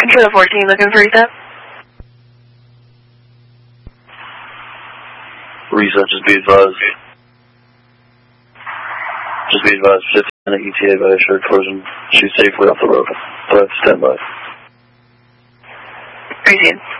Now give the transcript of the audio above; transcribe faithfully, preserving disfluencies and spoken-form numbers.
Kilo fourteen, looking for reset. Reset, just be advised. Just be advised, fifteen minute E T A by a shared collision. Shoot safely off the road. Five, stand by. Appreciate it.